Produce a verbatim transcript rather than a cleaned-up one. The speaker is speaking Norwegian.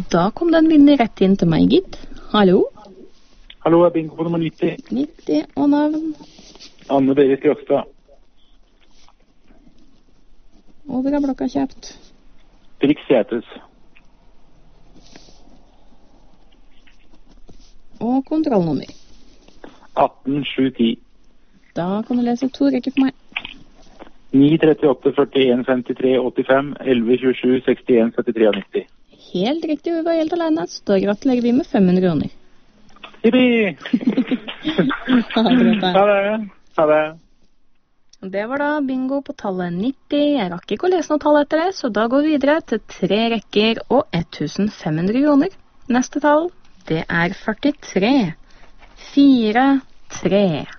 Da kom den vinner rett inn til meg, gitt. Hallo? Hallo, jeg er bingo på nummer nitti. nitti og navn. Anne-Berit Grøkstad. Over av blokka kjøpt. Trix Setes. Og kontrollnummer. atten sju ti. Da kan du lese to rekker for meg. ni trettiåtte førtien femtitre åttifem elleve tjuesju sekstien syttitre nitti. Helt riktig, vi var helt alene, så da gratulerer vi med fem hundre kroner. Jippi! Ha det. Ha det. Ha det. Det var da bingo på tallet nitti. Jeg rakk ikke å lese noe tall etter det, så da går vi videre til tre rekker og fem hundre kroner. Neste tall, det er førtitre. Fire, tre.